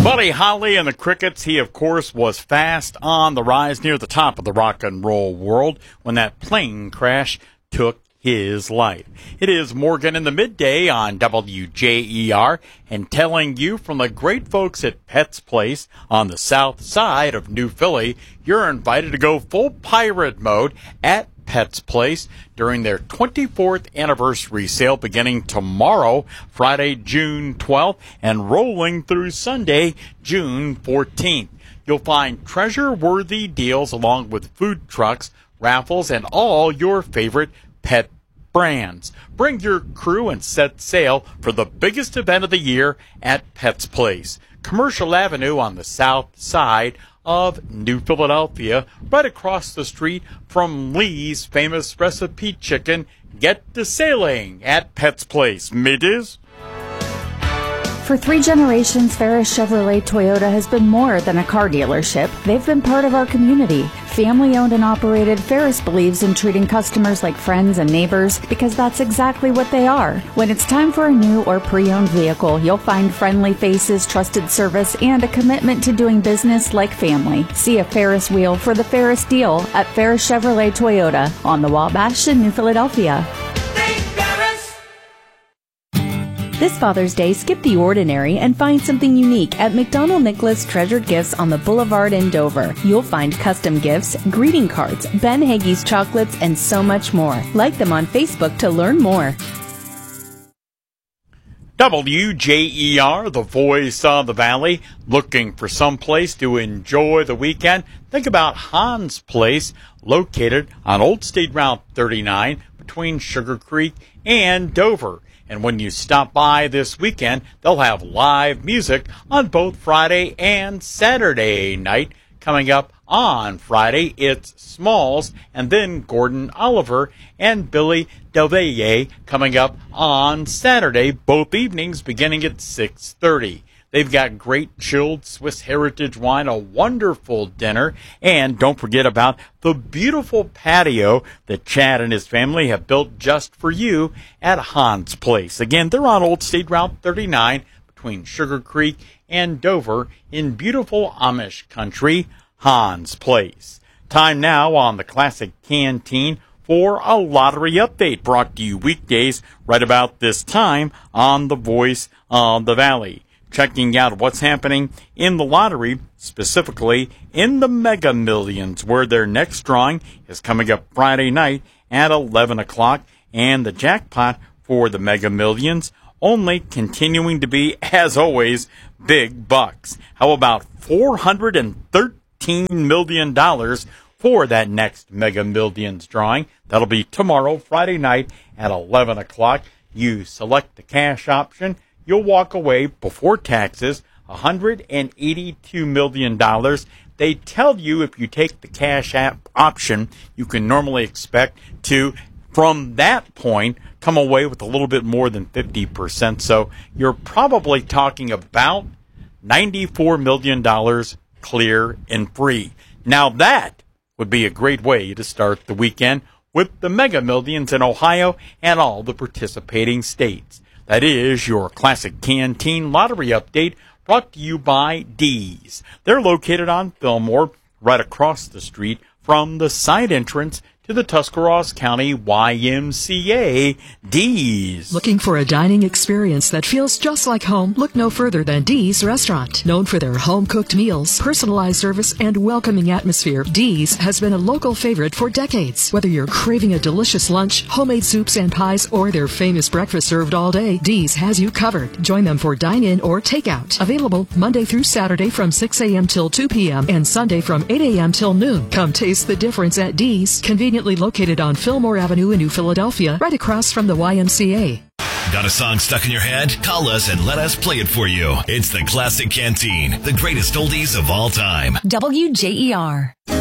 Buddy Holly and the Crickets, he of course was fast on the rise near the top of the rock and roll world when that plane crash took his life. It is Morgan in the midday on WJER and telling you from the great folks at Pets Place on the south side of New Philly, you're invited to go full pirate mode at Pets Place during their 24th anniversary sale beginning tomorrow, Friday, June 12th, and rolling through Sunday, June 14th. You'll find treasure-worthy deals along with food trucks, raffles, and all your favorite pet brands. Bring your crew and set sail for the biggest event of the year at Pets Place, Commercial Avenue on the south side of New Philadelphia, right across the street from Lee's famous recipe chicken. Get to sailing at Pets Place, middies. For 3 generations, Ferris Chevrolet Toyota has been more than a car dealership. They've been part of our community. Family owned and operated, Ferris believes in treating customers like friends and neighbors because that's exactly what they are. When it's time for a new or pre-owned vehicle, you'll find friendly faces, trusted service, and a commitment to doing business like family. See a Ferris wheel for the Ferris deal at Ferris Chevrolet Toyota on the Wabash in New Philadelphia. This Father's Day, skip the ordinary and find something unique at McDonald Nicholas Treasured Gifts on the Boulevard in Dover. You'll find custom gifts, greeting cards, Ben Hagee's chocolates, and so much more. Like them on Facebook to learn more. WJER, the voice of the valley, looking for some place to enjoy the weekend? Think about Hans Place, located on Old State Route 39 between Sugar Creek and Dover. And when you stop by this weekend, they'll have live music on both Friday and Saturday night. Coming up on Friday, it's Smalls and then Gordon Oliver and Billy Delveille coming up on Saturday, both evenings beginning at 6:30. They've got great chilled Swiss heritage wine, a wonderful dinner, and don't forget about the beautiful patio that Chad and his family have built just for you at Hans Place. Again, they're on Old State Route 39 between Sugar Creek and Dover in beautiful Amish country, Hans Place. Time now on the Classic Canteen for a lottery update brought to you weekdays right about this time on the Voice of the Valley. Checking out what's happening in the lottery, specifically in the Mega Millions, where their next drawing is coming up Friday night at 11 o'clock, and the jackpot for the Mega Millions only continuing to be, as always, big bucks. How about $413 million for that next Mega Millions drawing? That'll be tomorrow, Friday night at 11 o'clock. You select the cash option. You'll walk away before taxes, $182 million. They tell you if you take the cash option, you can normally expect to, from that point, come away with a little bit more than 50%. So you're probably talking about $94 million clear and free. Now that would be a great way to start the weekend with the Mega Millions in Ohio and all the participating states. That is your Classic Canteen Lottery Update brought to you by Dee's. They're located on Fillmore, right across the street from the side entrance to the Tuscarawas County YMCA. Dee's. Looking for a dining experience that feels just like home? Look no further than Dee's Restaurant. Known for their home-cooked meals, personalized service, and welcoming atmosphere, Dee's has been a local favorite for decades. Whether you're craving a delicious lunch, homemade soups and pies, or their famous breakfast served all day, Dee's has you covered. Join them for dine-in or takeout. Available Monday through Saturday from 6 a.m. till 2 p.m. and Sunday from 8 a.m. till noon. Come taste the difference at Dee's, conveniently located on Fillmore Avenue in New Philadelphia, right across from the YMCA. Got a song stuck in your head? Call us and let us play it for you. It's the Classic Canteen, the greatest oldies of all time. WJER.